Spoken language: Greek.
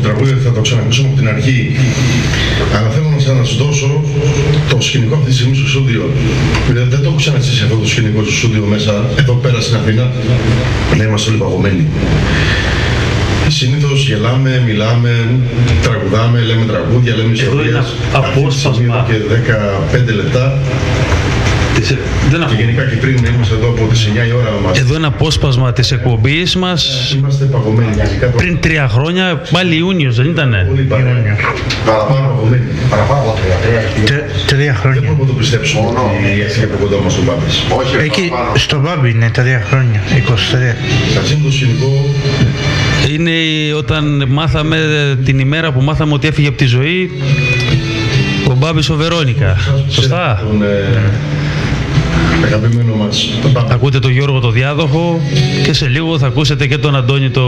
τραγούδι θα το ξανακούσουμε από την αρχή. Αλλά θέλω να σας δώσω το σκηνικό αυτή τη στιγμή στο στούντιο. Δεν το έχω ξαναζήσει αυτό το σκηνικό στο στούντιο μέσα, εδώ πέρα στην Αθήνα. Να είμαστε όλοι παγωμένοι. Συνήθως γελάμε, μιλάμε, τραγουδάμε, λέμε τραγούδια, λέμε ιστορίες. Απόσπασμα. Και 15 λεπτά. Και γενικά και πριν είμαστε εδώ από τις 9 η ώρα μας. Εδώ είναι απόσπασμα της εκπομπής μας. Είμαστε παγωμένοι. Πριν 3 χρόνια, πάλι Ιούνιος, δεν ήτανε? Πολύ παραπάνω παγωμένοι. Παραπάνω 3 χρόνια. Δεν μπορούμε να το πιστέψουμε ότι έτσι και από κοντά μας ο Μπάμπης. Όχι, Εκεί στο Μπάμπη είναι 3 χρόνια, 23. Σας είναι το σκηνικό. Είναι όταν μάθαμε, την ημέρα που μάθαμε ότι έφυγε από τη ζωή ο Μπάμπης ο Βερόνικα. Σωστά? Τον αγαπημένο μας τον Μπάμπη. Ακούτε τον Γιώργο το Διάδοχο και σε λίγο θα ακούσετε και τον Αντώνη το